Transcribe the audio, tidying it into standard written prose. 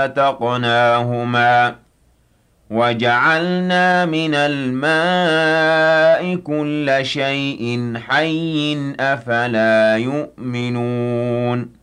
فَفَتَقْنَاهُمَا وَجَعَلْنَا مِنَ الْمَاءِ كُلَّ شَيْءٍ حَيٍّ ۖ أَفَلَا يُؤْمِنُونَ